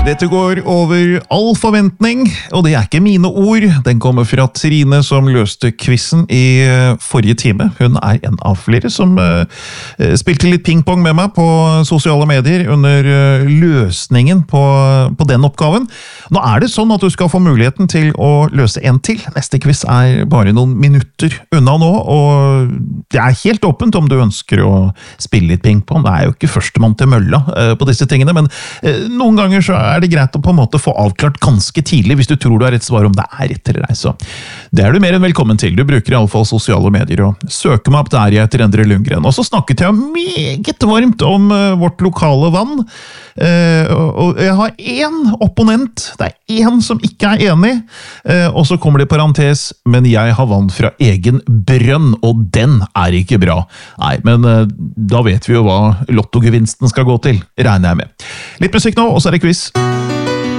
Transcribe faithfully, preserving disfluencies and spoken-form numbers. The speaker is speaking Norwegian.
Dette går over all forventning, og det er ikke mine ord. Den kommer fra Trine som løste quizen i forrige time. Hun er en av flere som uh, spilte litt pingpong med meg på sosiale medier under uh, løsningen på, på den oppgaven. Nå er det sånn at du skal få muligheten til å løse en til. Neste quiz er bare noen minutter unna nå, og det er helt åpent om du ønsker å spille litt pingpong. Det er jo ikke førstemann til mølla uh, på disse tingene, men uh, noen ganger så er er det greit å på en måte få avklart ganske tidlig hvis du tror du har rett svar om det er rett eller ei. Så det er du mer enn velkommen til. Du bruker i alle fall sosiale medier og søker meg opp der jeg heter Endre Lundgren. Og så snakket jeg meget varmt om uh, vårt lokale vann. Uh, og jeg har én opponent. Det er én som ikke er enig. Uh, og så kommer det i parentes, men jeg har vann fra egen brønn, og den er ikke bra. Nei, men uh, da vet vi jo hva lottogevinsten skal gå til, regner jeg med. Litt musikk nå, og så er det quiz.